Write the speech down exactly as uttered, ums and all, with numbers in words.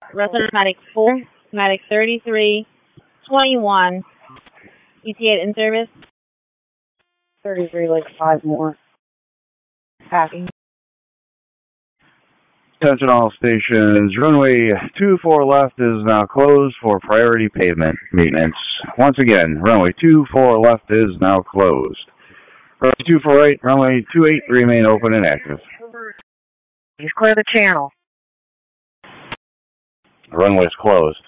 Resident Matic four, Matic thirty-three twenty-one, E T eight in service. thirty-three, like five more. Packing. Attention all stations, runway two four left is now closed for priority pavement maintenance. Once again, runway two four left is now closed. Runway two four right, runway two eight remain open and active. Please clear the channel. Runway is closed.